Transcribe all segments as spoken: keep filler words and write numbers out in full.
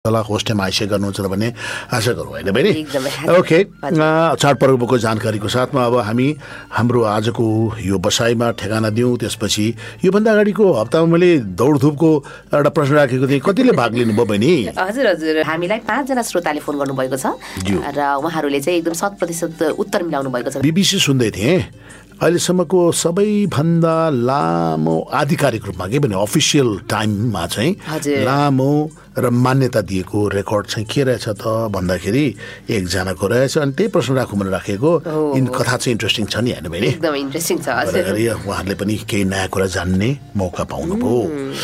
होस्टेमा आइसकेको गर्नुहुन्छ भने आशा गरौँ होइन बहिनी। ओके, चाडपर्वको जानकारीको साथमा अब हामी हाम्रो आजको यो बसाइमा ठेगाना दिउँ। त्यसपछि योभन्दा अगाडिको हप्तामा मैले दौडधुपको एउटा प्रश्न राखेको थिएँ, कतिले भाग लिनुभयो बहिनी? हजुर हजुर हामीलाई पाँचजना श्रोताले फोन गर्नुभएको छ र उहाँहरूले चाहिँ एकदम शत प्रतिशत उत्तर मिलाउनु भएको छ। बिबिसी सुन्दै थिएँ, अहिलेसम्मको सबैभन्दा लामो आधिकारिक रूपमा के भने अफिसियल टाइममा चाहिँ लामो र मान्यता दिएको रेकर्ड चाहिँ के रहेछ त भन्दाखेरि एकजनाको रहेछ। अनि त्यही प्रश्न राखौँ भनेर राखेको। इन कथा चाहिँ इन्ट्रेस्टिङ छ नि होइन बहिनी? एकदम इन्ट्रेस्टिङ छ। उहाँहरूले पनि केही नयाँ कुरा जान्ने मौका पाउनुभयो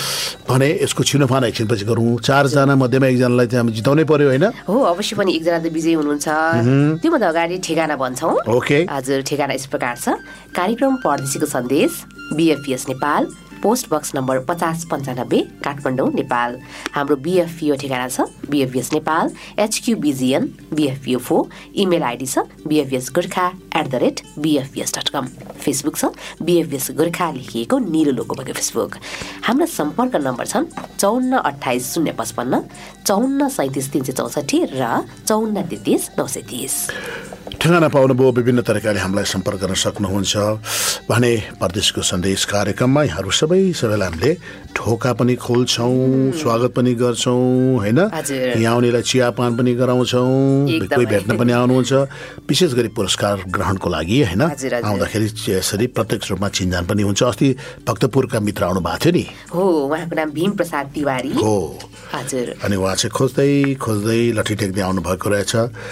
भने यसको छिनोफानो एकछिनपछि गरौँ। चारजना मध्येमा एकजनालाई चाहिँ हामी जिताउनै पर्यो होइन? हो, अवश्य पनि एकजना त विजयी हुनुहुन्छ। त्योभन्दा अगाडि ठेगाना भन्छौँ। ओके हजुर, ठेगाना यस प्रकार छ। कार्यक्रम परदेशीको सन्देश, बिएफपिएस नेपाल, पोस्ट बक्स नम्बर पचास पन्चानब्बे, काठमाडौँ नेपाल। हाम्रो बिएफपिओ ठेगाना छ बिएफपिएस नेपाल, एचक्युबिजिएन बिएफपिओ फोर। इमेल आइडी छ बिएफपिएस Gorkha at the rate बिएफपिएस dot com. Facebook छ बिएफपिएस गोर्खा लेखिएको निलो लोगो भएको फेसबुक। हाम्रा सम्पर्क नम्बर छन् चौन्न अठाइस शून्य पचपन्न, चौन्न सैँतिस तिन सय चौसठी र चौन्न तेत्तिस नौ सय तिस। ठेगाना पाउनुभयो, विभिन्न तरिकाले हामीलाई सम्पर्क गर्न सक्नुहुन्छ भने परदेशको सन्देश कार्यक्रममा यहाँहरू सबै सबैलाई हामीले ढोका पनि खोल्छौँ, स्वागत पनि गर्छौँ होइन? यहाँ आउनेलाई चियापान पनि गराउँछौँ, कोही भेट्न पनि आउनुहुन्छ, विशेष गरी पुरस्कार ग्रहणको लागि होइन? आउँदाखेरि यसरी प्रत्यक्ष रूपमा चिन्जान पनि हुन्छ। अस्ति भक्तपुरका मित्र आउनु भएको थियो नि? हो, उहाँको नाम भीम प्रसाद तिवारी हो। हजुर, अनि उहाँ चाहिँ खोज्दै खोज्दै लट्ठी टेक्दै आउनु भएको रहेछ।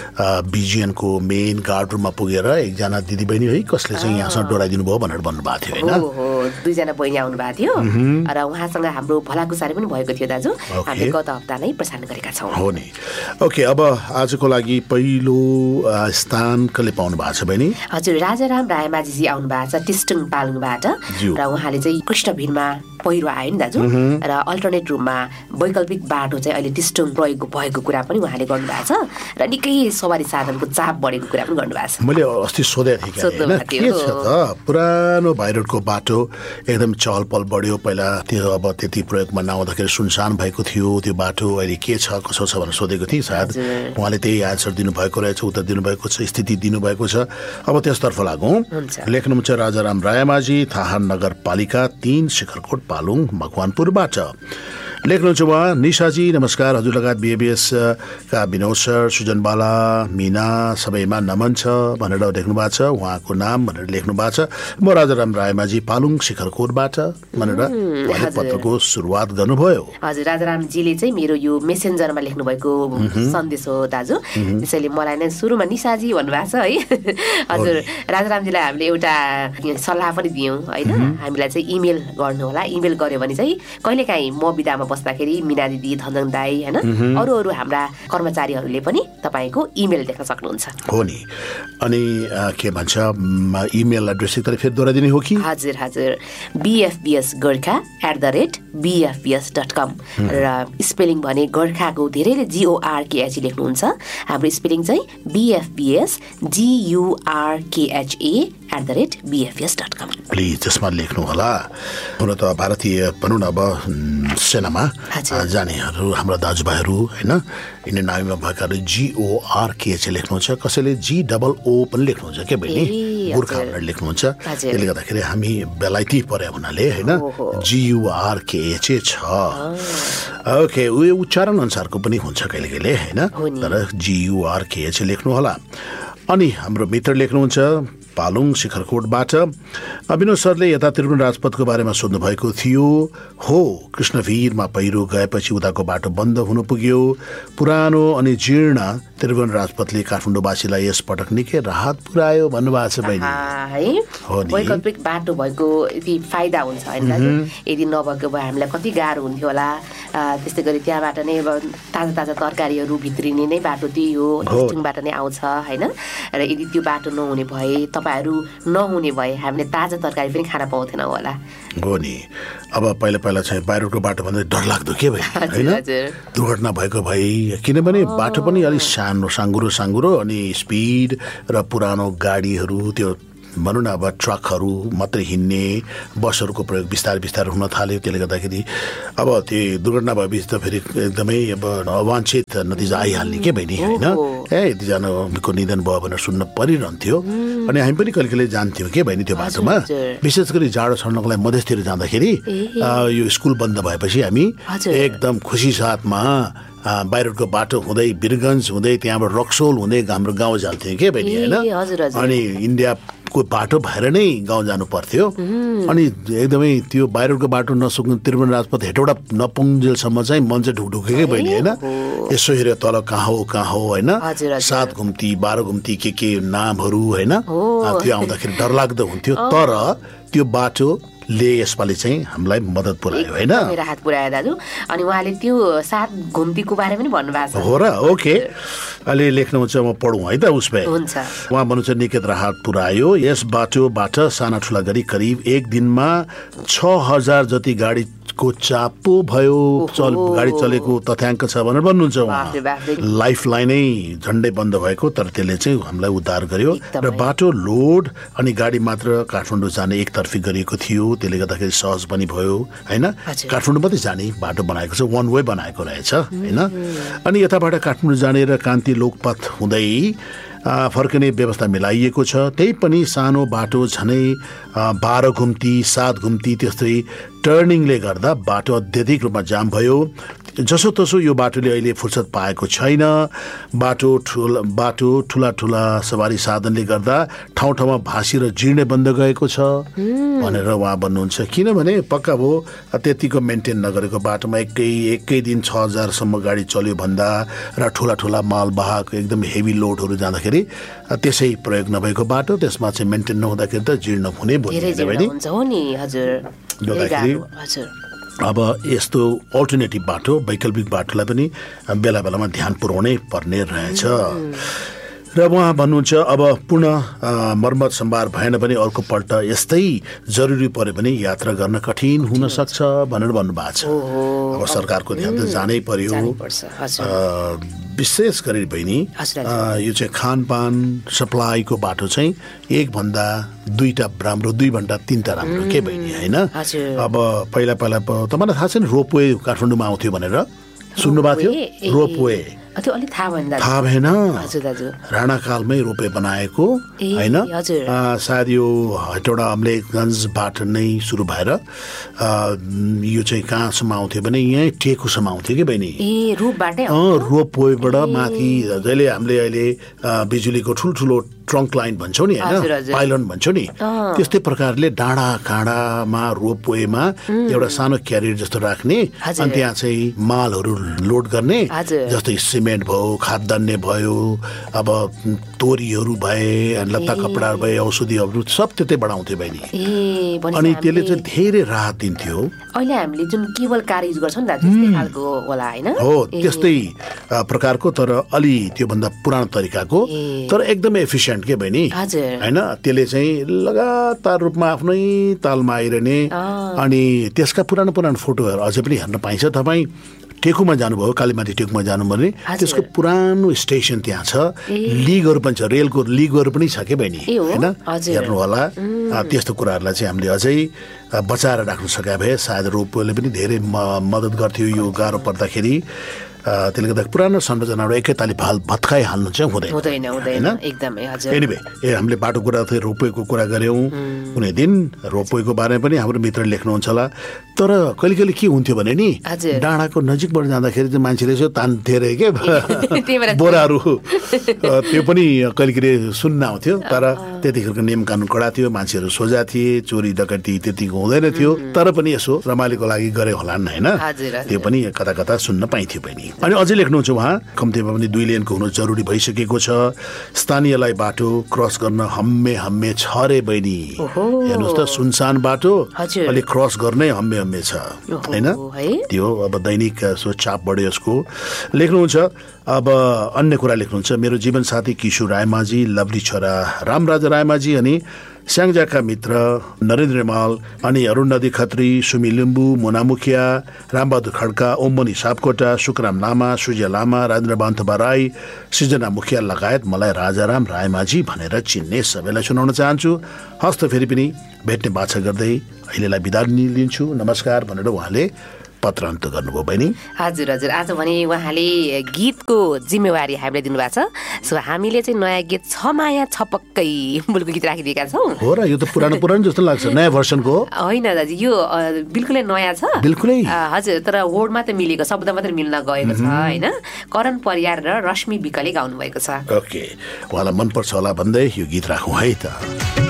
बिजिएनको मेन गार्ड रुममा पुगेर एकजना दिदीबहिनी है कसले चाहिँ यहाँसँग डोराइदिनु भयो भनेर भन्नुभएको थियो होइन? हो, दुईजना बहिनी आउनु भएको थियो र उहाँसँग हाम्रो भलाकुसारी पनि भएको थियो दाजु। हामीले गत हप्ता नै प्रसारण गरेका छौँ। हो नि। ओके, अब आजको लागि पहिलो स्थान कसले पाउनु भएको छ बहिनी? हजुर, राजाराम रायमाझीजी आउनु भएको छ टिस्टुङ पालुङबाट र उहाँले चाहिँ कृष्णभिरमा पहिरो आयो नि दाजु र अल्टरनेट रूपमा वैकल्पिक बाटो चाहिँ अहिले टिस्टुङ प्रयोग भएको कुरा पनि उहाँले गर्नुभएको छ र निकै सवारी साधनको चाप बढेको कुरा पनि गर्नुभएको छ। मैले अस्ति सोधेको थिएँ के छ त पुरानो भाइरोडको बाटो एकदम चहल पहल बढ्यो। पहिला त्यो अब त्यति प्रयोगमा नआउँदाखेरि सुनसान भएको थियो त्यो बाटो, अहिले के छ कसो छ भनेर सोधेको थिएँ। सायद उहाँले त्यही एन्सर दिनुभएको रहेछ, उत्तर दिनुभएको छ, स्थिति दिनुभएको छ। अब त्यसतर्फ लागौँ। लेख्नुहुन्छ राजाराम रायमाझी, थाहा नगरपालिका तीन, शिखरकोट पालुङ मकवानपुरबाट। लेख्नुहुन्छ उहाँ, निशाजी नमस्कार, हजुर लगायत बिएबिएस का विनोद सर, सुजन बाला, मिना सबैमा नमन छ भनेर लेख्नु भएको छ। उहाँको नाम भनेर लेख्नु भएको छ। म राजाराम रायमाझी पालुङ शिखरकोटबाट भनेर उहाँले पत्रको सुरुवात गर्नुभयो। हजुर, राजारामजीले चाहिँ मेरो यो मेसेन्जरमा लेख्नुभएको सन्देश हो दाजु, त्यसैले मलाई नै सुरुमा निशाजी भन्नुभएको छ है। हजुर, राजारामजीलाई हामीले एउटा सल्लाह पनि दियौँ होइन, हामीलाई चाहिँ इमेल गर्नु होला। इमेल गर्यो भने चाहिँ कहिलेकाहीँ म बिदामा बस्दाखेरि मिना दिदी, धनजङ दाई होइन अरू अरू हाम्रा कर्मचारीहरूले पनि तपाईँको इमेल देख्न सक्नुहुन्छ। हो नि। अनि के भन्छ इमेल एड्रेस एकताल फेरि दोहोऱ्याइदिने हो कि? हजुर हजुर, बिएफबिएस Gorkha at the rate बिएफबिएस dot कम र स्पेलिङ भने गोर्खाको धेरैले जिओआरकेएच लेख्नुहुन्छ। हाम्रो स्पेलिङ चाहिँ बिएफबिएस जियुआरकेएचए at the rate बिएफबिएस dot com. Please त्यसमा लेख्नु होला। हुन त भारतीय भनौँ न अब सेनामा जानेहरू हाम्रा दाजुभाइहरू होइन, इन्डियन आर्मीमा भएकाहरू जिओआरकेएच लेख्नुहुन्छ, कसैले जी डबल ओ पनि लेख्नुहुन्छ के बहिनी, गोर्खा भनेर लेख्नुहुन्छ। त्यसले गर्दाखेरि हामी बेलायती परे हुनाले होइन जियुआरकेएच छ। ओके, उयो उच्चारण अनुसारको पनि हुन्छ कहिले कहिले होइन, तर जियुआरकेएच लेख्नु होला। अनि हाम्रो मित्र लेख्नुहुन्छ पालुङ शिखरकोटबाट, विनोद सरले यता त्रिभुवन राजपथको बारेमा सोध्नु भएको थियो। हो, कृष्णभिरमा पहिरो गएपछि उताको बाटो बन्द हुनु पुग्यो। पुरानो अनि जीर्ण त्रिभुवन राजपथले काठमाडौँवासीलाई यसपटक निकै राहत पुर्यायो भन्नुभएको छ बहिनी। वैकल्पिक बाटो भएको यति फाइदा हुन्छ होइन, यदि नभएको भए हामीलाई कति गाह्रो हुन्थ्यो होला। त्यस्तै गरी त्यहाँबाट नै अब ताजा ताजा तरकारीहरू भित्रिने नै बाटो त्यही हो, टिस्टुङबाट नै आउँछ होइन। र यदि त्यो बाटो नहुने भए, तपाईँहरू नहुने भए हामीले ताजा तरकारी पनि खान पाउँथेनौँ होला। हो नि। अब पहिला पहिला चाहिँ बाहिरको बाटो भन्दा डर लाग्दो के भयो होइन, दुर्घटना भएको भए, किनभने बाटो पनि अलिक सानो साँगुरो साँगुरो अनि स्पिड र पुरानो गाडीहरू त्यो भनौँ न अब ट्रकहरू मात्रै हिँड्ने, बसहरूको प्रयोग बिस्तारै बिस्तारै हुन थाल्यो। त्यसले गर्दाखेरि अब त्यो दुर्घटना भएपछि त फेरि एकदमै अब अवाञ्छित नतिजा आइहाल्ने के बहिनी, होइन? ए यतिजनाको निधन भयो भनेर सुन्न परिरहन्थ्यो। अनि हामी पनि कहिले कहिले जान्थ्यौँ के बहिनी त्यो बाटोमा, विशेष गरी जाडो छड्नको लागि मधेसतिर जाँदाखेरि यो स्कुल बन्द भएपछि हामी एकदम खुसी साथमा बाहिरको बाटो हुँदै वीरगन्ज हुँदै त्यहाँबाट रक्सोल हुँदै हाम्रो गाउँ जान्थ्यौँ के बहिनी, होइन? अनि इन्डियाको बाटो भएर नै गाउँ जानु पर्थ्यो। अनि एकदमै त्यो बाहिरको बाटो नसुक्नु त्रिभुवन राजपथ हेटौडा नपुङ्जेलसम्म चाहिँ मन चाहिँ ढुकढुकेकै बहिनी, होइन? यसो हेऱ्यो तल कहाँ हो कहाँ हो, होइन? सात घुम्ती बाह्र घुम्ती के के नामहरू, होइन? त्यो आउँदाखेरि डरलाग्दो हुन्थ्यो। तर त्यो बाटो ले यसपालि चाहिँ हामीलाई मद्दत पुर्यायो, होइन? राहत पुर्यायो दाजु। अनि उहाँले त्यो सात घुम्तीको बारे पनि भन्नुभएको छ हो र? ओके, अहिले लेख्नुहुन्छ, म पढौँ है त उसमा। उहाँ भन्नुहुन्छ निकै राहत पुर्यायो। यस बाटोबाट साना ठुला गरी करिब एक दिनमा छ हजार जति गाडी को चापो भयो, चल गाडी चलेको तथ्याङ्क छ भनेर भन्नुहुन्छ उहाँ। लाइफ लाइनै झन्डै बन्द भएको, तर त्यसले चाहिँ हामीलाई उद्धार गर्यो। र बाटो लोड अनि गाडी मात्र काठमाडौँ जाने एकतर्फी गरिएको थियो, त्यसले गर्दाखेरि सहज पनि भयो, होइन? काठमाडौँ मात्रै जाने बाटो बनाएको छ, वान वे बनाएको रहेछ, होइन? अनि यताबाट काठमाडौँ जाने र कान्ति लोकपथ हुँदै फर्किने व्यवस्था मिलाइएको छ। त्यही पनि सानो बाटो झनै बाह्र घुम्ती सात घुम्ती त्यस्तै टर्निङले गर्दा बाटो अत्यधिक रूपमा जाम भयो। जसो तसो यो बाटोले अहिले फुर्सद पाएको छैन। बाटो ठुला बाटो ठुला ठुला सवारी साधनले गर्दा ठाउँ ठाउँमा भाँसिएर जिर्ने बन्द गएको छ भनेर उहाँ भन्नुहुन्छ। किनभने पक्का हो त्यतिको मेन्टेन नगरेको बाटोमा एकै एकै दिन छ हजारसम्म गाडी चल्यो भन्दा र ठुला ठुला मालवाहक एकदम हेभी लोडहरू जाँदाखेरि त्यसै प्रयोग नभएको बाटो, त्यसमा चाहिँ मेन्टेन नहुँदाखेरि त जीर्ण हुने अब यस्तो अल्टरनेटिभ बाटो वैकल्पिक बाटोलाई पनि बेला बेलामा ध्यान पुर्याउनै पर्ने रहेछ। र उहाँ भन्नुहुन्छ अब पुनः मर्मत सम्भार भएन भने अर्को पल्ट यस्तै जरुरी परे भने यात्रा गर्न कठिन हुन सक्छ भनेर भन्नुभएको छ। अब सरकारको ध्यान त जानै पर्यो। विशेष गरी बहिनी यो चाहिँ खानपान सप्लाईको बाटो चाहिँ एक भन्दा दुईटा राम्रो, दुई भन्दा तीनटा राम्रो के बहिनी, होइन? अब पहिला पहिला तपाईँलाई थाहा छ नि रोपवे काठमाडौँमा आउँथ्यो भनेर सुन्नुभएको थियो? रोपवे थाहा भएन, राणाकालमै रोपवे बनाएको, होइन? सायद यो हेटौडा अम्लेखगञ्जबाट नै सुरु भएर यो चाहिँ कहाँसम्म आउँथ्यो भने यहीँ टेकुसम्म आउँथ्यो कि बहिनी। रोपवेबाट माथि जहिले हामीले अहिले बिजुलीको ठुल्ठुलो ट्रङ्क लाइन भन्छौँ नि, होइन? पाइलन भन्छौँ नि, त्यस्तै प्रकारले डाँडा काँडामा रोपवेमा एउटा सानो क्यारियर जस्तो राख्ने, अनि त्यहाँ चाहिँ मालहरू लोड गर्ने, जस्तै सिमेन्ट भयो, खाद्यान्न भयो, अब तोरीहरू भए, लत्ता कपडाहरू भए, औषधिहरू सब त्यतै बढाउँथ्यो बहिनी। अनि त्यसले चाहिँ धेरै राहत दिन्थ्यो। अहिले हामीले जुन केबल कार युज गर्छौँ नि त्यस्तै खालको होला, होइन? हो, त्यस्तै प्रकारको, तर अलि त्योभन्दा पुरानो तरिकाको, तर एकदमै एफिसियन्ट के बहिनी, होइन? त्यसले चाहिँ लगातार रूपमा आफ्नै तालमा आइरहने। अनि त्यसका पुरानो पुरानो फोटोहरू अझै पनि हेर्न पाइन्छ। तपाईँ टेकुमा जानुभयो, कालीमाटी टेकुमा जानु भने त्यसको पुरानो स्टेसन त्यहाँ छ, लिगहरू पनि छ, रेलको लिगहरू पनि छ के बहिनी, होइन? हेर्नु होला। त्यस्तो कुराहरूलाई चाहिँ हामीले अझै बचाएर राख्नु सके भए सायद रोपवेले पनि धेरै मद्दत गर्थ्यो यो गाह्रो पर्दाखेरि। त्यसले गर्दा पुरानो संरचनाहरू एकैताली भाल भत्काइ हाल्नु चाहिँ हुँदैन हुँदैन एकदमै। हजुर, एनिवे ए हामीले बाटो कुरा थियो, रोपवेको कुरा गऱ्यौँ, कुनै दिन रोपवेको बारेमा पनि हाम्रो मित्र लेख्नुहुन्छ होला। तर कहिले कहिले के हुन्थ्यो भने नि डाँडाको नजिकबाट जाँदाखेरि चाहिँ मान्छेले यसो तान्थे अरे के बोराहरू, त्यो पनि कहिले कहिले सुन्न आउँथ्यो। तर त्यतिखेरको नियम कानुन कडा थियो, मान्छेहरू सोझा थिए, चोरी डकैती त्यतिको हुँदैन थियो, तर पनि यसो रमाइलोको लागि गरे होलान्, होइन? त्यो पनि कता कता सुन्न पाइन्थ्यो बहिनी। अनि अझै लेख्नुहुन्छ उहाँ, कम्तीमा पनि दुई लेनको हुनु जरुरी भइसकेको छ। स्थानीयलाई बाटो क्रस गर्न हम्मे हम्मे छ रे बहिनी। हेर्नुहोस् त, सुनसान बाटो अलि क्रस गर्नै हम्मे हम्मे छ, होइन? त्यो अब दैनिक सो चाप बढ्यो यसको। लेख्नुहुन्छ अब अन्य कुरा लेख्नुहुन्छ, मेरो जीवन साथी किशोर रायमाझी, लभली छोरा रामराजा रायमाझी अनि स्याङ्जाका मित्र नरेन्द्र रिमाल अनि अरुण नदी खत्री, सुमी लिम्बू, मोना मुखिया, रामबहादुर खड्का, ओमबनी सापकोटा, सुखराम लामा, सूर्य लामा, राजेन्द्र बान्थोबा राई, सृजना मुखिया लगायत मलाई राजाराम रायमाझी भनेर चिन्ने सबैलाई सुनाउन चाहन्छु। हस्त फेरि पनि भेट्ने बाछा गर्दै अहिलेलाई बिदा लिन्छु। नमस्कार भनेर उहाँले पत्र अन्त गर्नुभयो बहिनी। हजुर हजुर आज भने उहाँले गीतको जिम्मेवारी हामीलाई दिनुभएको छ। सो हामीले चाहिँ नयाँ गीत छ माया छ पक्कै मुलुकको गीत राखिदिएका छौँ। हो र यो त पुरानो पुरानो जस्तो लाग्छ, नयाँ भर्सनको होइन दाजु, यो बिल्कुलै नयाँ छ। बिल्कुलै हजुर, तर वर्ड मात्र मिलेको, शब्द मात्र मिल्न गएको छ होइन। करण परियार र रश्मि विकले गाउनु भएको छ। ओके, उहाँलाई मनपर्छ होला भन्दै यो गीत राखौँ है त।